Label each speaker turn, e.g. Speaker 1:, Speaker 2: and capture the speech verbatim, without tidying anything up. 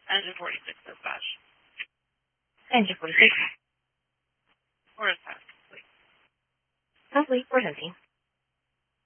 Speaker 1: Engine forty-six dispatch.
Speaker 2: Engine forty-six.
Speaker 1: Where is that?
Speaker 2: Complete. We're hunting.